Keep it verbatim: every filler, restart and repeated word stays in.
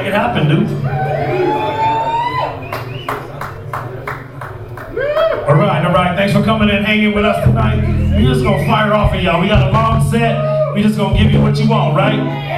it happen, dude. All right, all right. Thanks for coming and hanging with us tonight. We're just gonna fire off of y'all. We got a long set. We just gonna give you what you want, right?